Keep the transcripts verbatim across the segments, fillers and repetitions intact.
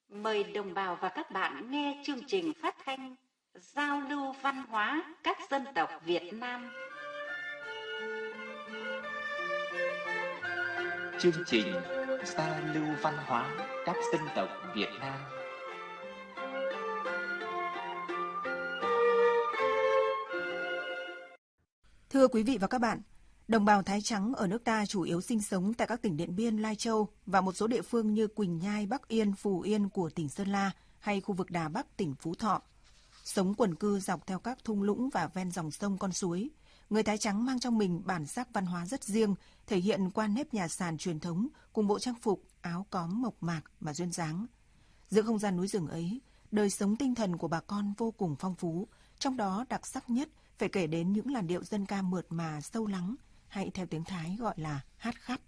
Mời đồng bào và các bạn nghe chương trình phát thanh Giao lưu văn hóa các dân tộc Việt Nam. Chương trình Giao lưu văn hóa các dân tộc Việt Nam. Thưa quý vị và các bạn, đồng bào Thái Trắng ở nước ta chủ yếu sinh sống tại các tỉnh Điện Biên, Lai Châu và một số địa phương như Quỳnh Nhai, Bắc Yên, Phù Yên của tỉnh Sơn La hay khu vực Đà Bắc, tỉnh Phú Thọ. Sống quần cư dọc theo các thung lũng và ven dòng sông con suối, người Thái Trắng mang trong mình bản sắc văn hóa rất riêng, thể hiện qua nếp nhà sàn truyền thống cùng bộ trang phục, áo cóm mộc mạc mà duyên dáng. Giữa không gian núi rừng ấy, đời sống tinh thần của bà con vô cùng phong phú, trong đó đặc sắc nhất phải kể đến những làn điệu dân ca mượt mà sâu lắng, hay theo tiếng Thái gọi là hát khắp.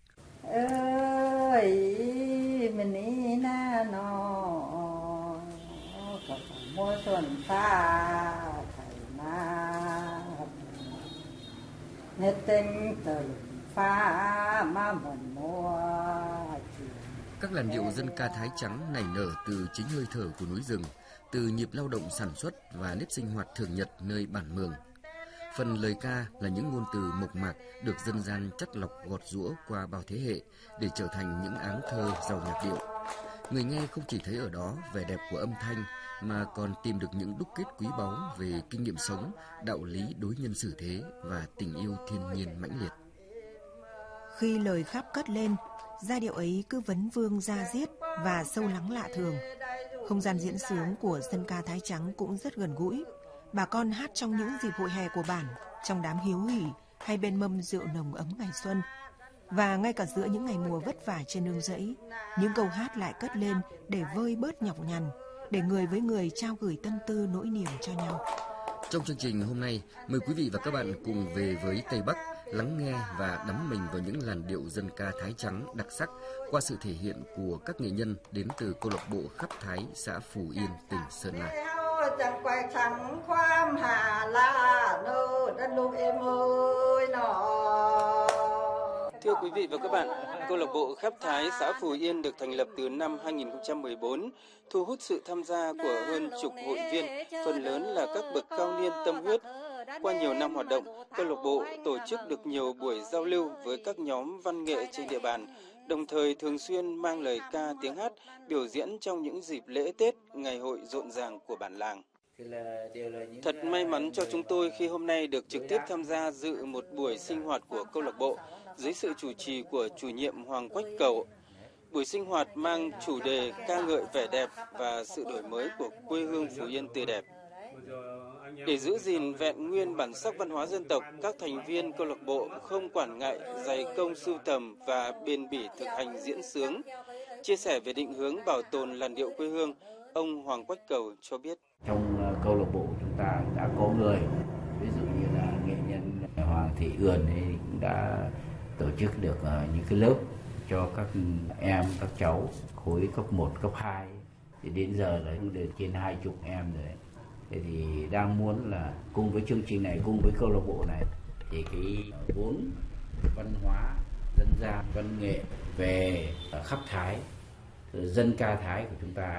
Ơi mình đi na nó có mua xuân pha thầy na nhất tinh từ pha mà mình mua. Các làn điệu dân ca Thái Trắng nảy nở từ chính hơi thở của núi rừng, từ nhịp lao động sản xuất và nếp sinh hoạt thường nhật nơi bản mường. Phần lời ca là những ngôn từ mộc mạc được dân gian chắt lọc gọt giũa qua bao thế hệ để trở thành những áng thơ giàu nhạc điệu. Người nghe không chỉ thấy ở đó vẻ đẹp của âm thanh mà còn tìm được những đúc kết quý báu về kinh nghiệm sống, đạo lý đối nhân xử thế và tình yêu thiên nhiên mãnh liệt. Khi lời khắp cất lên, giai điệu ấy cứ vấn vương da diết và sâu lắng lạ thường. Không gian diễn xướng của dân ca Thái Trắng cũng rất gần gũi. Bà con hát trong những dịp hội hè của bản, trong đám hiếu hỉ hay bên mâm rượu nồng ấm ngày xuân. Và ngay cả giữa những ngày mùa vất vả trên nương rẫy, những câu hát lại cất lên để vơi bớt nhọc nhằn, để người với người trao gửi tâm tư nỗi niềm cho nhau. Trong chương trình hôm nay, mời quý vị và các bạn cùng về với Tây Bắc, lắng nghe và đắm mình vào những làn điệu dân ca Thái Trắng đặc sắc qua sự thể hiện của các nghệ nhân đến từ câu lạc bộ Khắp Thái, xã Phù Yên, tỉnh Sơn La. Chẳng quay trắng khoam hà la nô đất lúc em ơi nó. Thưa quý vị và các bạn, câu lạc bộ Khắp Thái xã Phù Yên được thành lập từ năm hai nghìn không trăm mười bốn, thu hút sự tham gia của hơn chục hội viên, phần lớn là các bậc cao niên tâm huyết. Qua nhiều năm hoạt động, câu lạc bộ tổ chức được nhiều buổi giao lưu với các nhóm văn nghệ trên địa bàn, đồng thời thường xuyên mang lời ca tiếng hát biểu diễn trong những dịp lễ Tết, ngày hội rộn ràng của bản làng. Thật may mắn cho chúng tôi khi hôm nay được trực tiếp tham gia dự một buổi sinh hoạt của câu lạc bộ dưới sự chủ trì của chủ nhiệm Hoàng Quách Cầu. Buổi sinh hoạt mang chủ đề ca ngợi vẻ đẹp và sự đổi mới của quê hương Phú Yên tươi đẹp. Để giữ gìn vẹn nguyên bản sắc văn hóa dân tộc, các thành viên câu lạc bộ không quản ngại dày công sưu tầm và bền bỉ thực hành diễn xướng. Chia sẻ về định hướng bảo tồn làn điệu quê hương, ông Hoàng Quách Cầu cho biết. Trong câu lạc bộ chúng ta đã có người, ví dụ như là nghệ nhân Hoàng Thị Ươn ấy cũng đã tổ chức được những cái lớp cho các em, các cháu khối cấp một, cấp hai. Thì đến giờ là được trên hai chục em rồi. Thế thì đang muốn là cùng với chương trình này, cùng với câu lạc bộ này thì cái vốn văn hóa dân gian văn nghệ về Khắp Thái, dân ca Thái của chúng ta